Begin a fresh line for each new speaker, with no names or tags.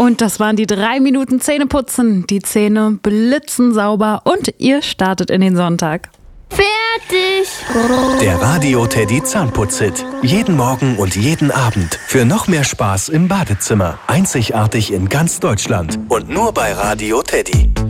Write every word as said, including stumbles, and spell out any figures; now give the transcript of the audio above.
Und das waren die drei Minuten Zähneputzen. Die Zähne blitzen sauber und ihr startet in den Sonntag.
Fertig!
Der Radio Teddy Zahnputz-Hit. Jeden Morgen und jeden Abend. Für noch mehr Spaß im Badezimmer. Einzigartig in ganz Deutschland. Und nur bei Radio Teddy.